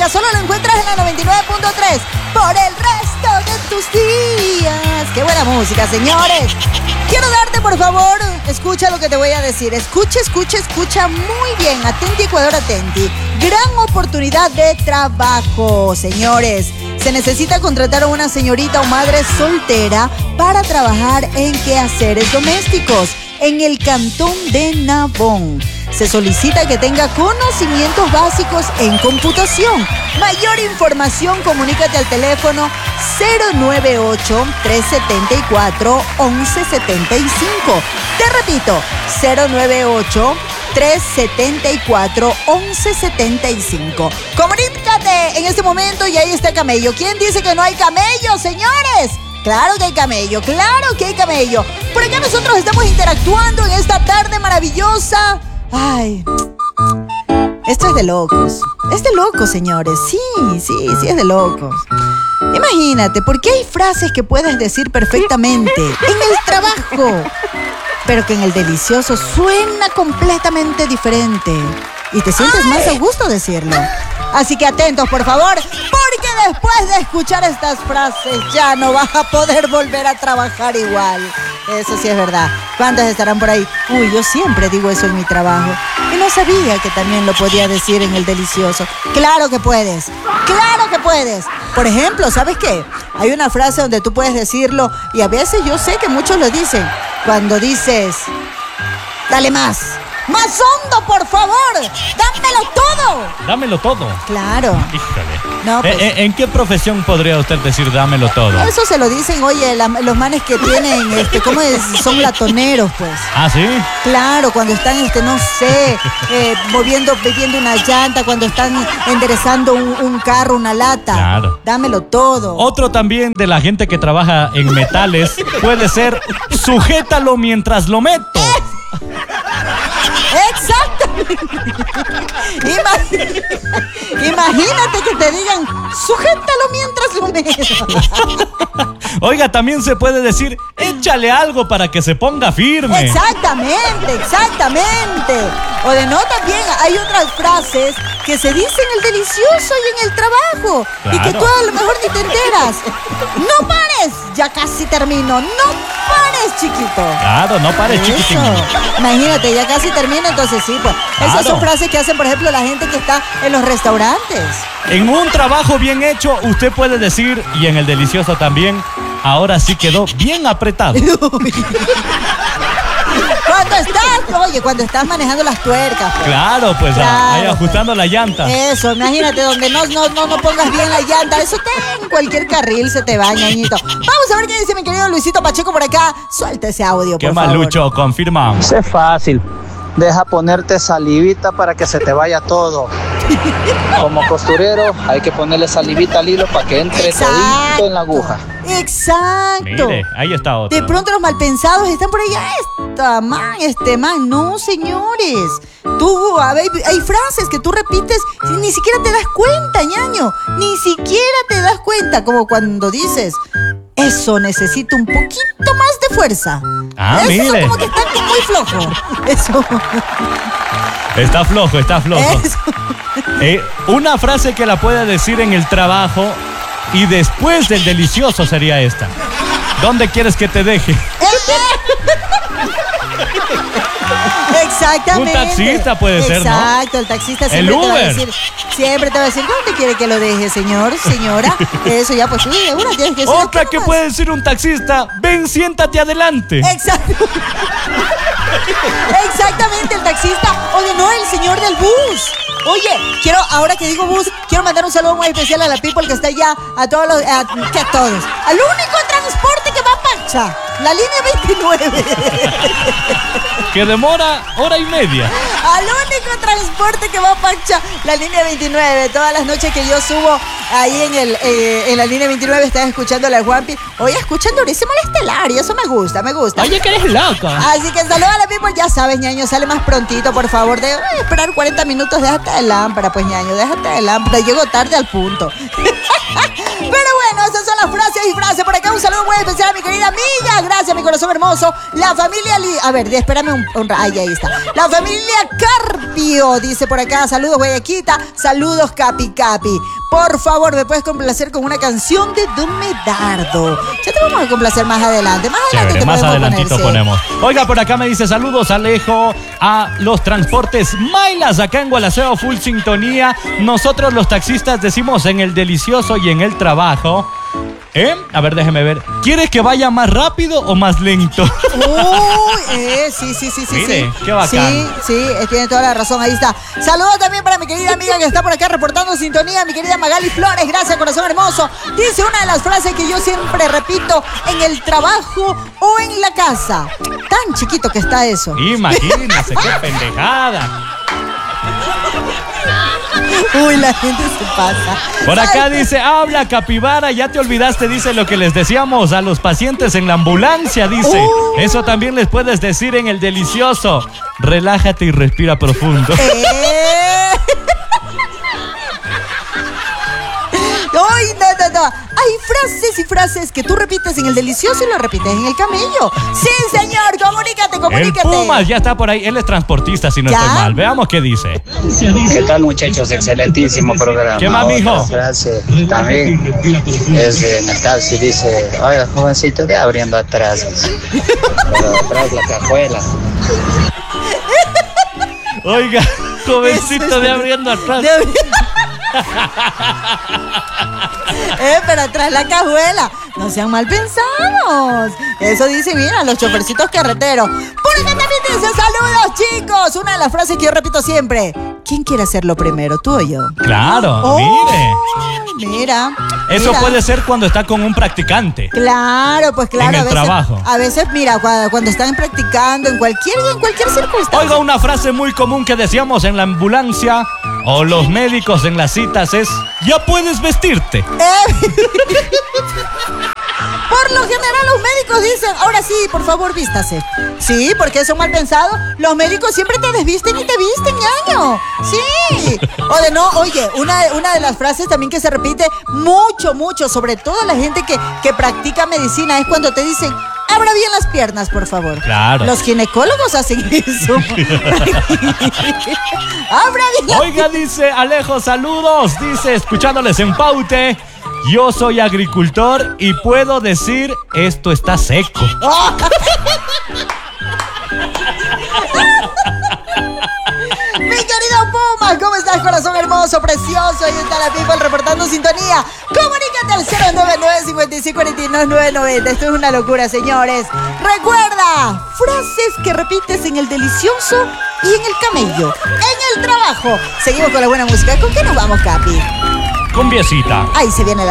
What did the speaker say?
música solo lo encuentras en la 99.3 por el resto de tus días. ¡Qué buena música, señores! Quiero darte, por favor, escucha lo que te voy a decir. Escucha muy bien. Atenti, Ecuador, atenti. Gran oportunidad de trabajo, señores. Se necesita contratar a una señorita o madre soltera para trabajar en quehaceres domésticos en el cantón de Nabón. Se solicita que tenga conocimientos básicos en computación. Mayor información, comunícate al teléfono 098-374-1175. Te repito, 098-374-1175. Comunícate en este momento y ahí está el camello. ¿Quién dice que no hay camello, señores? Claro que hay camello, claro que hay camello. Por acá nosotros estamos interactuando en esta tarde maravillosa. Ay, esto es de locos. Es de locos, señores. Sí, es de locos. Imagínate, porque hay frases que puedes decir perfectamente en el trabajo, pero que en el delicioso suena completamente diferente y te sientes más a gusto decirlo. Así que atentos, por favor, porque después de escuchar estas frases ya no vas a poder volver a trabajar igual. Eso sí es verdad. ¿Cuántos estarán por ahí? Uy, yo siempre digo eso en mi trabajo. Y no sabía que también lo podía decir en el delicioso. ¡Claro que puedes! ¡Claro que puedes! Por ejemplo, ¿sabes qué? Hay una frase donde tú puedes decirlo y a veces yo sé que muchos lo dicen. Cuando dices, dale más. ¡Más hondo, por favor! ¡Dámelo todo! Dámelo todo. Claro. Híjole. No, pues, ¿En qué profesión podría usted decir dámelo todo? eso se lo dicen, oye, los manes que tienen, ¿cómo es? Son latoneros, pues. ¿Ah, sí? Claro, cuando están, no sé, moviendo una llanta, cuando están enderezando un carro, una lata. Claro. Dámelo todo. Otro también de la gente que trabaja en metales puede ser sujétalo mientras lo meto. Exactamente. Imagínate que te digan, sujétalo mientras lo meto. Oiga, también se puede decir, échale algo para que se ponga firme. Exactamente. O de no, también hay otras frases que se dicen en el delicioso y en el trabajo. Claro. Y que tú a lo mejor ni te enteras. ¡No pares! Ya casi termino. ¡No pares, chiquito! Claro, no pares, chiquitín. Imagínate, ya casi termina, entonces sí, pues. Claro. Esas son frases que hacen, por ejemplo, la gente que está en los restaurantes. En un trabajo bien hecho, usted puede decir, y en el delicioso también, ahora sí quedó bien apretado. Cuando estás manejando las tuercas, pues. Claro, pues ahí ajustando la llanta. Eso, imagínate, donde no pongas bien la llanta, eso en cualquier carril se te va, ñañito. Vamos a ver qué dice mi querido Luisito Pacheco por acá. Suelta ese audio, Qué por favor. malucho, confirmamos. Es fácil. Deja ponerte salivita para que se te vaya todo. Como costurero hay que ponerle salivita al hilo para que entre todito en la aguja. Exacto. Mire, ahí está otro. De pronto los malpensados están por allá. Este man. No, señores. Hay frases que tú repites y ni siquiera te das cuenta, ñaño. Ni siquiera te das cuenta. Como cuando dices, eso necesita un poquito más de fuerza. Ah, eso mire. como que está muy flojo. Eso. Está flojo. Eso. Una frase que la puede decir en el trabajo y después del delicioso sería esta. ¿Dónde quieres que te deje? Exactamente. Un taxista puede ser, ¿no? Exacto, el taxista siempre El te va a Uber. decir, ¿dónde quiere que lo deje, señor, señora? Eso ya, pues sí, de una tienes que decir. Otra aquí que nomás. puede decir un taxista, ven, siéntate adelante. Exacto. Exactamente, el taxista. Oye, no, el señor del bus. Oye, ahora que digo bus, quiero mandar un saludo muy especial a la people que está allá, a todos. Al único transporte que va a Pacha, la línea 29. Que demora hora y media. Al único transporte que va a Pacha, la línea 29. Todas las noches que yo subo ahí en la línea 29, estás escuchando la Juanpi. Oye, escuchan Durísimo el Estelar y eso me gusta. Oye, que eres loco. Así que saluda a la people, ya sabes, ñaño, sale más prontito, por favor. De esperar 40 minutos, déjate de lámpara, pues, ñaño, déjate de lámpara. Llego tarde al punto. Pero bueno, esas son las frases frases y frases. Por acá un saludo muy especial a mi querida amiga. Gracias, mi corazón hermoso. La familia... A ver, espérame un... Ahí está. La familia Carpio, dice por acá. Saludos, Guayaquita. Saludos, Capi Capi. Por favor, ¿me puedes complacer con una canción de Don Medardo? Ya te vamos a complacer más adelante. Más adelante Chévere, te más podemos adelantito poner, sí. ponemos. Oiga, por acá me dice saludos, Alejo, a los transportes Mailas acá en Gualaceo, full sintonía. Nosotros los taxistas decimos en el delicioso y en el trabajo. A ver, déjeme ver. ¿Quieres que vaya más rápido o más lento? Uy, sí. Mire, qué bacán. Sí, tiene toda la razón, ahí está. Saludos también para mi querida amiga que está por acá reportando sintonía, mi querida Magali Flores. Gracias, corazón hermoso. Dice una de las frases que yo siempre repito en el trabajo o en la casa. Tan chiquito que está eso. Imagínese, qué pendejada. Uy, la gente se pasa. Por acá dice, habla capibara, ya te olvidaste, dice lo que les decíamos a los pacientes en la ambulancia, dice. Eso también les puedes decir en el delicioso. Relájate y respira profundo. Ay, no. Hay frases y frases que tú repites en el delicioso y lo repites en el camello. Sí, señor, comunícate. El Pumas ya está por ahí, él es transportista, si no estoy mal. Veamos qué dice. ¿Qué tal, muchachos? Excelentísimo programa. ¿Qué más, mijo? Otra frase también es en el taxi, dice, oiga, jovencito, de abriendo atrás. Pero atrás la cajuela. Oiga, jovencito de abriendo atrás. Pero atrás la cajuela. No sean mal pensados. Eso dice, mira, los chofercitos carreteros. Por acá también dice, saludos, chicos. Una de las frases que yo repito siempre. ¿Quién quiere hacerlo primero, tú o yo? Claro, mire. Mira. Eso puede ser cuando está con un practicante. Claro, pues claro. En el trabajo. A veces, mira, cuando están practicando en cualquier circunstancia. Oiga, una frase muy común que decíamos en la ambulancia o los médicos en las citas es, ya puedes vestirte. Por lo general los médicos dicen, ahora sí, por favor, vístase. Sí, porque son mal pensados. Los médicos siempre te desvisten y te visten, ñaño. Sí. O de no, oye, una de las frases también que se repite mucho, sobre todo la gente que practica medicina, es cuando te dicen, abra bien las piernas, por favor. Claro. Los ginecólogos hacen eso. Abra bien. Oiga, dice Alejo, saludos. Dice, escuchándoles en Paute. Yo soy agricultor y puedo decir, esto está seco. Mi querido Puma, ¿cómo estás, corazón hermoso, precioso? Ahí está la people reportando sintonía. Comunícate al 099-5549-990. Esto es una locura, señores. Recuerda, frases que repites en el delicioso y en el camello, en el trabajo. Seguimos con la buena música. ¿Con qué nos vamos, Capi? Cumbiecita. Ahí se viene la